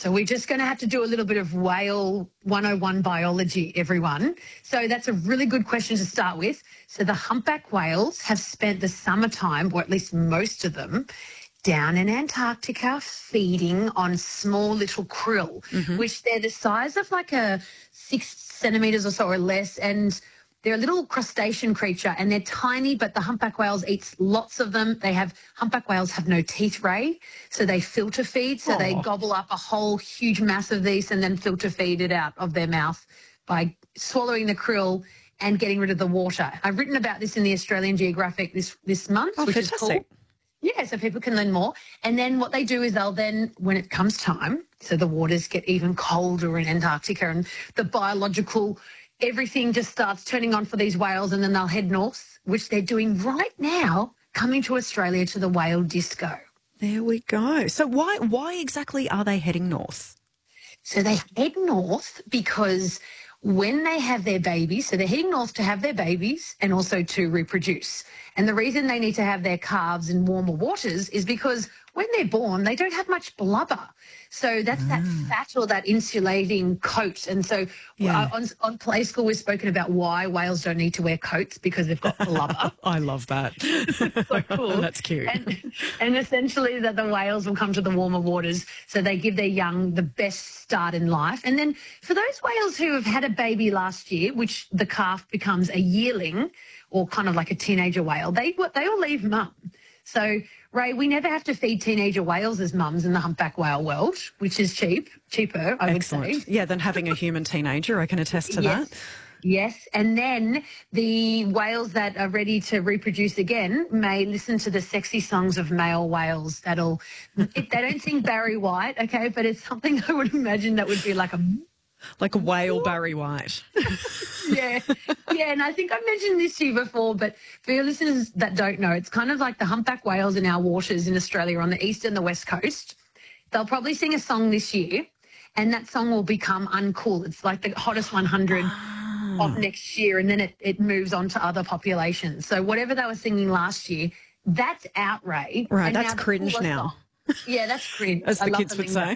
So we're just going to have to do a little bit of whale 101 biology, everyone. So that's a really good question to start with. So the humpback whales have spent the summertime, or at least most of them, down in Antarctica feeding on small little krill, which they're the size of like a 6 centimetres or so or less, and they're a little crustacean creature, and they're tiny, but the humpback whales eats lots of them. Humpback whales have no teeth, Ray, so they filter feed. So they gobble up a whole huge mass of these and then filter feed it out of their mouth by swallowing the krill and getting rid of the water. I've written about this in the Australian Geographic this month, which is cool. Yeah, so people can learn more. And then what they do is they'll then, when it comes time, so the waters get even colder in Antarctica and the biological everything just starts turning on for these whales, and then they'll head north, which they're doing right now, coming to Australia to the whale disco. There we go. So why exactly are they heading north? So they head north because when they have their babies, so they're heading north to have their babies and also to reproduce. And the reason they need to have their calves in warmer waters is because when they're born, they don't have much blubber. So that's that fat or that insulating coat. And so on Play School, we've spoken about why whales don't need to wear coats, because they've got blubber. I love that. So cool. That's cute. And essentially that the whales will come to the warmer waters, so they give their young the best start in life. And then for those whales who have had a baby last year, which the calf becomes a yearling or kind of like a teenager whale, they all leave mum. So, Ray, we never have to feed teenager whales as mums in the humpback whale world, which is cheaper, I would say. Yeah, than having a human teenager, I can attest to that. Yes, and then the whales that are ready to reproduce again may listen to the sexy songs of male whales. They don't sing Barry White, okay, but it's something I would imagine that would be like a whale Barry White. Yeah, and I think I mentioned this to you before, but for your listeners that don't know, it's kind of like the humpback whales in our waters in Australia on the east and the west coast. They'll probably sing a song this year, and that song will become uncool. It's like the hottest 100 of next year, and then it moves on to other populations. So whatever they were singing last year, that's out, Ray. Right, and that's cringe now. Yeah, that's cringe. As the kids would say.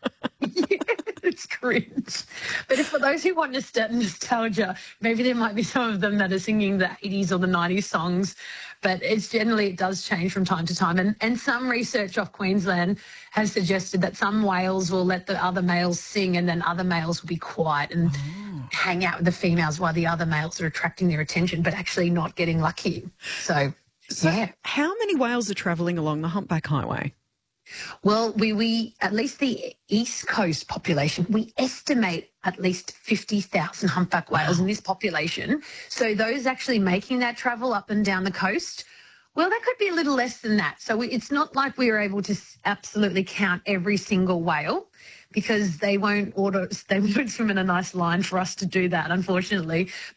It's cringe. But for those who want nostalgia, maybe there might be some of them that are singing the 80s or the 90s songs, but it does change from time to time. And some research off Queensland has suggested that some whales will let the other males sing, and then other males will be quiet and hang out with the females while the other males are attracting their attention, but actually not getting lucky. So yeah. How many whales are travelling along the Humpback Highway? Well, we at least the East Coast population, we estimate at least 50,000 humpback whales in this population. So those actually making that travel up and down the coast, well, that could be a little less than that. So it's not like we are able to absolutely count every single whale, because they won't swim in a nice line for us to do that, unfortunately.